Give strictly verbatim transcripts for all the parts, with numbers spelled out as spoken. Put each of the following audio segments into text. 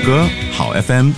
歌好 F M。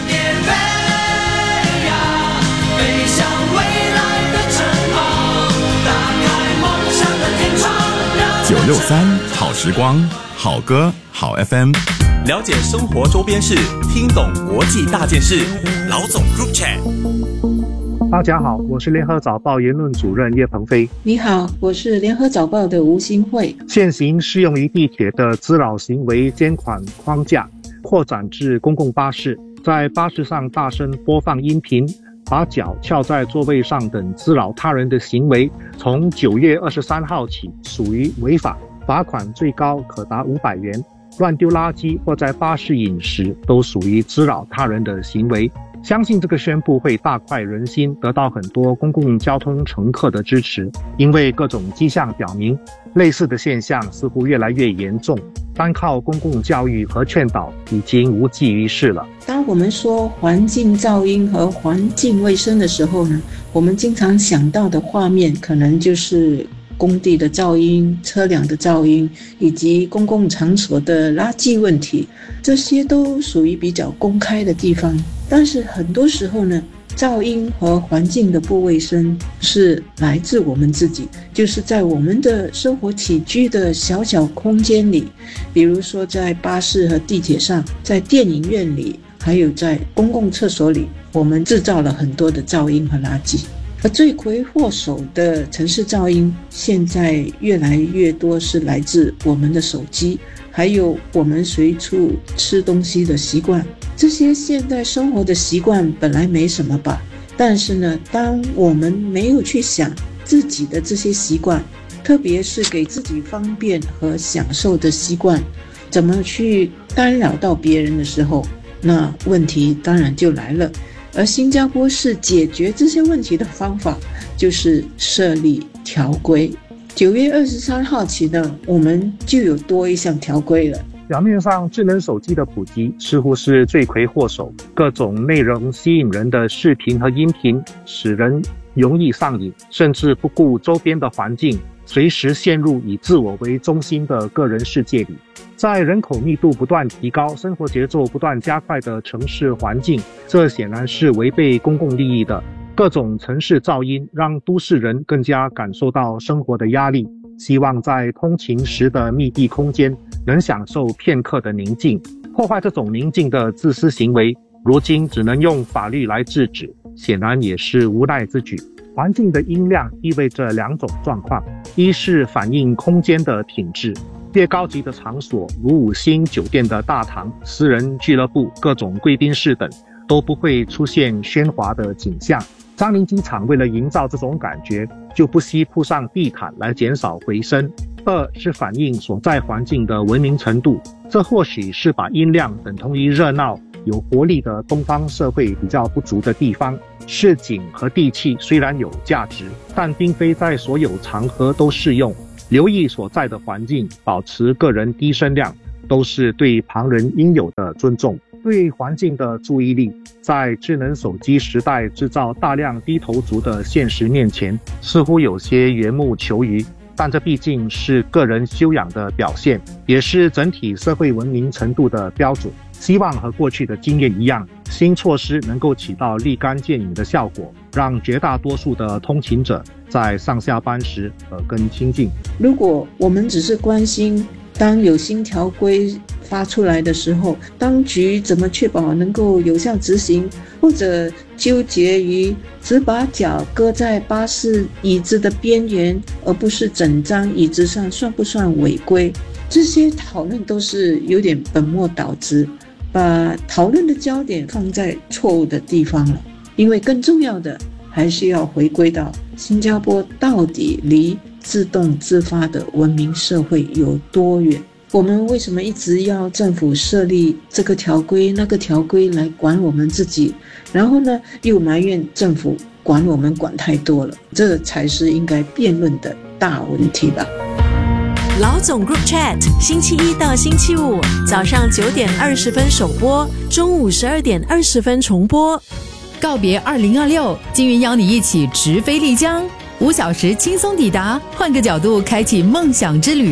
九六三好时光，好歌好 F M。 了解生活周边事，听懂国际大件事。老总 Group Chat。 大家好，我是联合早报言论主任叶鹏飞。 你好，我是联合早报的吴新慧。 现行适用于地铁的滋扰行为监管框架扩展至公共巴士，在巴士上大声播放音频、把脚翘在座位上等滋扰他人的行为，从九月二十三号起属于违法，罚款最高可达五百元。乱丢垃圾或在巴士饮食都属于滋扰他人的行为。相信这个宣布会大快人心，得到很多公共交通乘客的支持，因为各种迹象表明，类似的现象似乎越来越严重，单靠公共教育和劝导已经无济于事了。 当我们说环境噪音和环境卫生的时候呢，我们经常想到的画面可能就是工地的噪音、车辆的噪音，以及公共场所的垃圾问题，这些都属于比较公开的地方。但是很多时候呢，噪音和环境的不卫生是来自我们自己，就是在我们的生活起居的小小空间里，比如说在巴士和地铁上，在电影院里，还有在公共厕所里，我们制造了很多的噪音和垃圾。而罪魁祸首的城市噪音现在越来越多是来自我们的手机，还有我们随处吃东西的习惯。这些现代生活的习惯本来没什么吧，但是呢，当我们没有去想自己的这些习惯，特别是给自己方便和享受的习惯，怎么去干扰到别人的时候，那问题当然就来了。而新加坡市解决这些问题的方法就是设立条规。九月二十三号起呢，我们就有多一项条规了。 表面上，智能手机的普及似乎是罪魁祸首，各种内容吸引人的视频和音频，使人容易上瘾，甚至不顾周边的环境，随时陷入以自我为中心的个人世界里。在人口密度不断提高、生活节奏不断加快的城市环境，这显然是违背公共利益的。各种城市噪音让都市人更加感受到生活的压力，希望在通勤时的密闭空间能享受片刻的宁静。破坏这种宁静的自私行为，如今只能用法律来制止，显然也是无奈之举。环境的音量意味着两种状况，一是反映空间的品质，越高级的场所，如五星酒店的大堂、私人俱乐部、各种贵宾室等，都不会出现喧哗的景象。樟林机场为了营造这种感觉，就不惜铺上地毯来减少回声。二是反映所在环境的文明程度，这或许是把音量等同于热闹、有活力的东方社会比较不足的地方。市井和地气虽然有价值，但并非在所有场合都适用。留意所在的环境，保持个人低声量，都是对旁人应有的尊重。对环境的注意力，在智能手机时代制造大量低头族的现实面前，似乎有些缘木求鱼，但这毕竟是个人修养的表现，也是整体社会文明程度的标准。希望和过去的经验一样，新措施能够起到立竿见影的效果，让绝大多数的通勤者在上下班时耳根清净。 如果我们只是关心当有新条规发出来的时候，当局怎么确保能够有效执行，或者纠结于只把脚搁在巴士椅子的边缘，而不是整张椅子上算不算违规，这些讨论都是有点本末倒置，把讨论的焦点放在错误的地方了。因为更重要的还是要回归到新加坡到底离自动自发的文明社会有多远。我们为什么一直要政府设立这个条规那个条规来管我们自己，然后呢又埋怨政府管我们管太多了，这才是应该辩论的大问题吧。 老总 Group Chat 星期一到星期五早上九点二十分首播，中午十二点二十分重播。 告别二零二六，金云邀你一起直飞丽江，五小时轻松抵达，换个角度开启梦想之旅。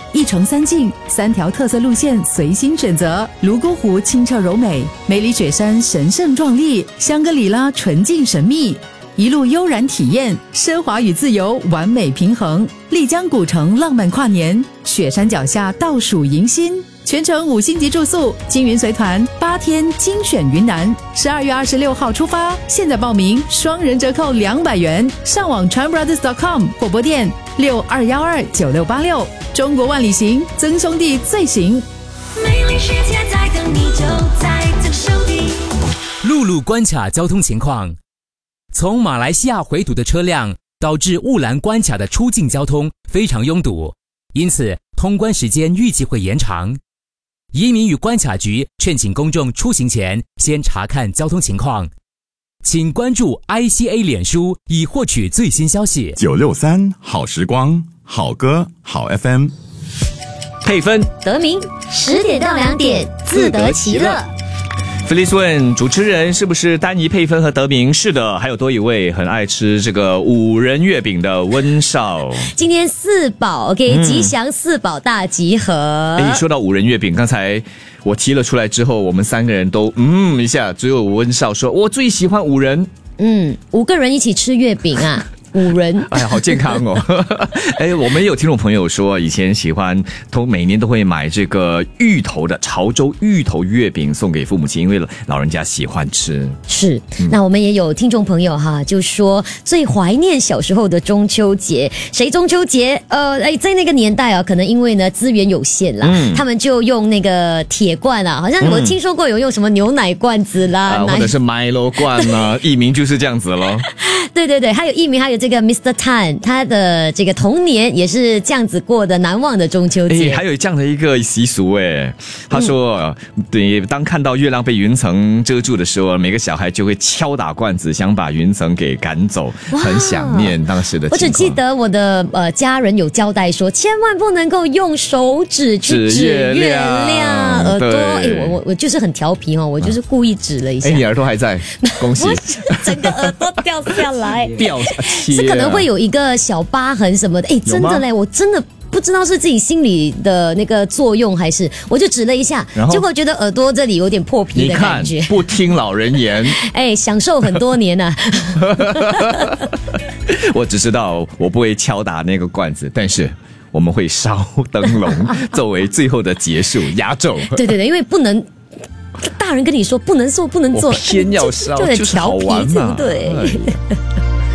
一城三境，三条特色路线随心选择。泸沽湖清澈柔美，梅里雪山神圣壮丽，香格里拉纯净神秘。一路悠然体验，奢华与自由完美平衡。丽江古城浪漫跨年，雪山脚下倒数迎新。全程五星级住宿，金云随团八天精选云南，十二月二十六号出发，现在报名双人折扣两百元，上网 chan brothers dot com 或拨电六二一二九六八六。中国万里行，曾兄弟最行。 美丽世界在等你，就在这手里。 陆路关卡交通情况：从马来西亚回堵的车辆导致雾兰关卡的出境交通非常拥堵，因此通关时间预计会延长。移民与关卡局劝请公众出行前先查看交通情况，请关注 I C A 脸书以获取最新消息。 九六三好时光，好歌好 F M。 配分得名十点到两点，自得其乐。 菲利斯问主持人是不是单一配分和得名？是的，还有多一位很爱吃这个五仁月饼的温少。 今天四宝 OK、嗯、吉祥四宝大集合。 哎，说到五仁月饼，刚才我提了出来之后，我们三个人都嗯一下，只有温少说我最喜欢五仁。 嗯，五个人一起吃月饼啊。五人， 哎呀，好健康哦！哎，我们有听众朋友说，以前喜欢，都每年都会买这个芋头的潮州芋头月饼送给父母亲，因为老人家喜欢吃。 是，嗯、那我们也有听众朋友哈，就说最怀念小时候的中秋节。谁中秋节？呃，哎，在那个年代啊，可能因为呢资源有限啦，嗯、他们就用那个铁罐啊，好像我听说过有用什么牛奶罐子啦， 嗯、啊，或者是 Milo 罐啊，艺名就是这样子咯。 对对对，还有艺名，还有这个 Mister Tan， 他的这个童年也是这样子过的难忘的中秋节。 还有这样的一个习俗哎，他说，嗯、对，当看到月亮被云层遮住的时候，每个小孩就会敲打罐子，想把云层给赶走，很想念当时的情况。 我只记得我的呃家人有交代说，千万不能够用手指去指月亮，耳朵。哎，我我我就是很调皮哦，我就是故意指了一下。 哎，你耳朵还在，恭喜！ 整个耳朵掉下来， 掉下去， 是可能会有一个小疤痕什么的。哎，真的嘞，我真的不知道是自己心理的那个作用，还是我就指了一下，结果觉得耳朵这里有点破皮的感觉。 你看，不听老人言， 哎，享受很多年啊。 我只知道我不会敲打那个罐子，但是我们会烧灯笼作为最后的结束压轴。 对对对，因为不能。大人跟你说不能做，不能做， 偏要烧， 就很调皮， 对不对？